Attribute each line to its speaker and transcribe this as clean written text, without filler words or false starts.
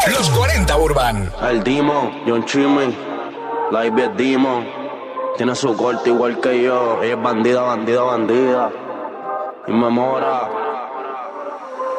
Speaker 1: Los 40 Urban.
Speaker 2: El Demon, John Chimmy, la Ivy es Demon. Tiene su corte igual que yo. Ella es bandida, bandida, bandida. Y me mora.